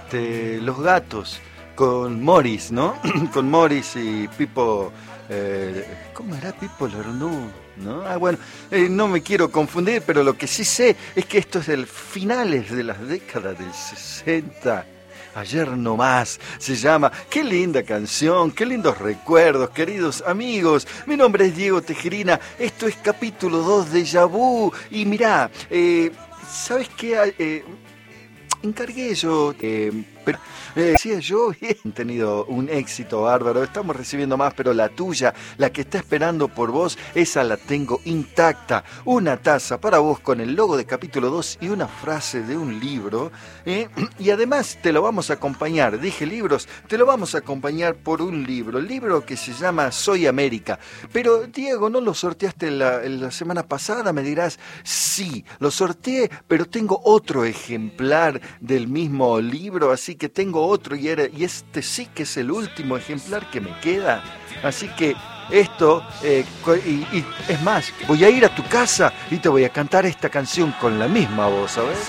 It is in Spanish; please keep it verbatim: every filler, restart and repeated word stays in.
este, Los Gatos, con Morris, ¿no? Con Morris y Pipo, eh, ¿cómo era Pipo Lernoux? ¿No? Ah, bueno, eh, no me quiero confundir, pero lo que sí sé es que esto es del finales de las décadas del sesenta. Ayer no más, se llama. Qué linda canción, qué lindos recuerdos, queridos amigos. Mi nombre es Diego Tejerina, esto es capítulo dos de Déjà Vu. Y mirá, eh, ¿sabes qué? Eh, encargué yo, eh, pero eh, decía yo, he tenido un éxito bárbaro, estamos recibiendo más, pero la tuya, la que está esperando por vos, esa la tengo intacta. Una taza para vos con el logo de capítulo dos y una frase de un libro, ¿eh? Y además te lo vamos a acompañar, dije libros, te lo vamos a acompañar por un libro, el libro que se llama Soy América. Pero Diego, ¿no lo sorteaste la, la semana pasada? Me dirás, sí, lo sorteé, pero tengo otro ejemplar del mismo libro, así que tengo otro y, era, y este sí que es el último ejemplar que me queda. Así que esto, eh, y, y es más, voy a ir a tu casa y te voy a cantar esta canción con la misma voz, ¿sabes?